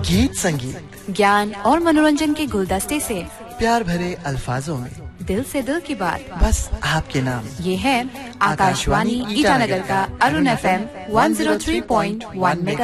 गीत संगीत, ज्ञान और मनोरंजन के गुलदस्ते से प्यार भरे अल्फाजों में दिल से दिल की बात, बस आपके नाम। ये है आकाशवाणी ईटानगर का अरुण FM 103.1 मेगा